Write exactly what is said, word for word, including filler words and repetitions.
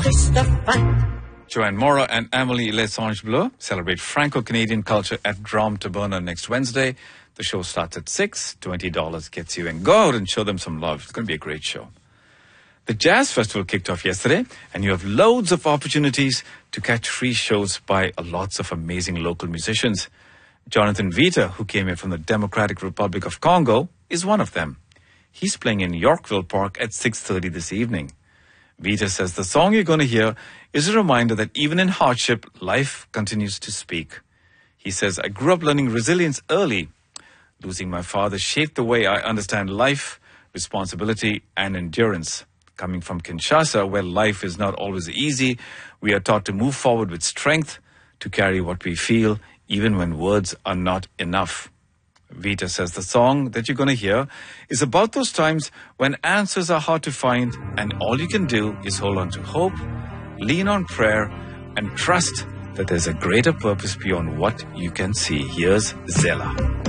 Christopher. Joanne Mora and Amélie Lessange Bleu celebrate Franco-Canadian culture at Drom Taberna next Wednesday. The show starts at six. twenty dollars gets you in. Go out and show them some love. It's going to be a great show. The Jazz Festival kicked off yesterday, and you have loads of opportunities to catch free shows by lots of amazing local musicians. Jonathan Vita, who came here from the Democratic Republic of Congo, is one of them. He's playing in Yorkville Park at six thirty this evening. Vita says the song you're going to hear is a reminder that even in hardship, life continues to speak. He says, I grew up learning resilience early. Losing my father shaped the way I understand life, responsibility, and endurance. Coming from Kinshasa, where life is not always easy, we are taught to move forward with strength, to carry what we feel, even when words are not enough. Vita says the song that you're going to hear is about those times when answers are hard to find and all you can do is hold on to hope, lean on prayer, and trust that there's a greater purpose beyond what you can see. Here's Zella.